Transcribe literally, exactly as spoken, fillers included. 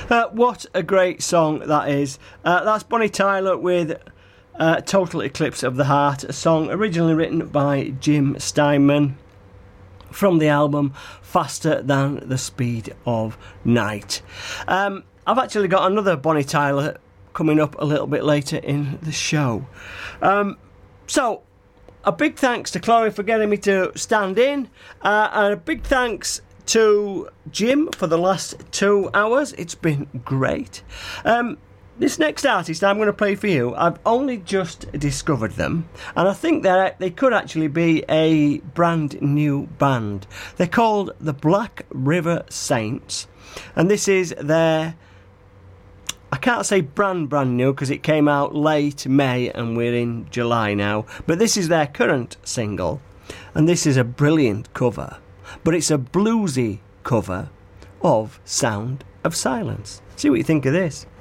Uh, what a great song that is. Uh, that's Bonnie Tyler with uh, Total Eclipse of the Heart, a song originally written by Jim Steinman from the album Faster Than the Speed of Night. Um, I've actually got another Bonnie Tyler coming up a little bit later in the show. Um, so, a big thanks to Chloe for getting me to stand in, uh, and a big thanks to Jim for the last two hours. It's been great. Um, this next artist I'm going to play for you, I've only just discovered them, and I think that they could actually be a brand new band. They're called the Black River Saints, and this is their, I can't say brand brand new because it came out late May and we're in July now, but this is their current single, and this is a brilliant cover. But it's a bluesy cover of Sound of Silence. See what you think of this.